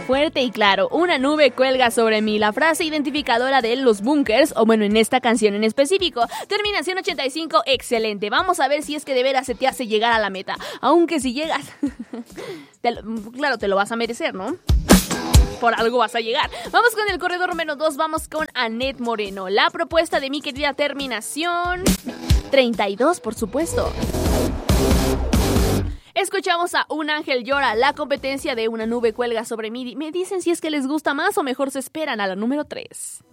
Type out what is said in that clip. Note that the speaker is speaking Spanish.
Fuerte y claro, una nube cuelga sobre mí, la frase identificadora de Los Bunkers, o bueno, en esta canción en específico. Terminación 85, excelente. Vamos a ver si es que de veras se te hace llegar a la meta. Aunque si llegas, claro, te lo vas a merecer, ¿no? Por algo vas a llegar. Vamos con el corredor número 2, vamos con Aneth Moreno. La propuesta de mi querida Terminación 32, por supuesto. Escuchamos a Un Ángel Llora, la competencia de Una Nube Cuelga sobre mí. Me dicen si es que les gusta más o mejor se esperan a la número 3.